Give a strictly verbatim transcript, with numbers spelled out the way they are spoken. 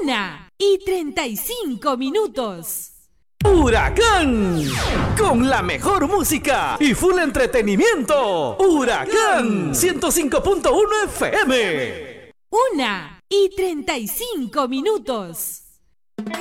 Una y treinta y cinco minutos. Huracán, con la mejor música y full entretenimiento. Huracán ciento cinco punto uno F M. Una y treinta y cinco minutos.